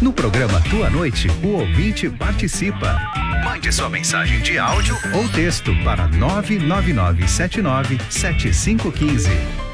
No programa Tua Noite, o ouvinte participa. Mande sua mensagem de áudio ou texto para 999797515.